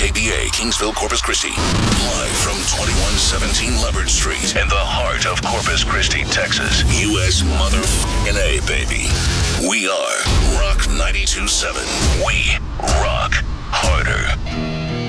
WKBA, Kingsville, Corpus Christi. Live from 2117 Leopard Street in the heart of Corpus Christi, Texas. U.S. motherfucking A, baby. We are Rock 92.7. We rock harder.